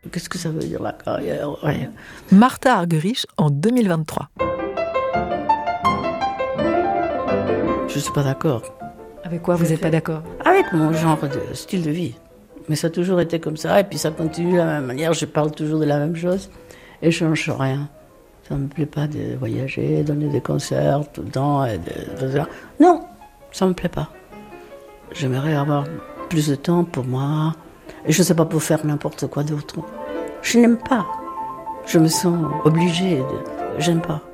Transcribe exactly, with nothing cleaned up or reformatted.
Qu'est-ce que ça veut dire la carrière? Rien. Martha Argerich en deux mille vingt-trois. Je ne suis pas d'accord. Avec quoi vous n'êtes pas d'accord? Avec mon genre de style de vie. Mais ça a toujours été comme ça, et puis ça continue de la même manière. Je parle toujours de la même chose, et je ne change rien. Ça ne me plaît pas de voyager, donner des concerts tout le temps. Et de, de, de... Non, ça ne me plaît pas. J'aimerais avoir plus de temps pour moi, et je ne sais pas, pour faire n'importe quoi d'autre. Je n'aime pas. Je me sens obligée. De... J'aime pas.